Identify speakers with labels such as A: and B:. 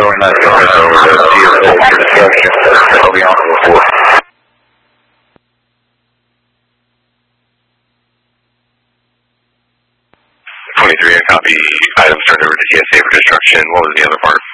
A: 29 yards over to TSA for destruction. I'll be on the report.
B: 23, I copy. Items turned over to TSA for destruction. What was the other part?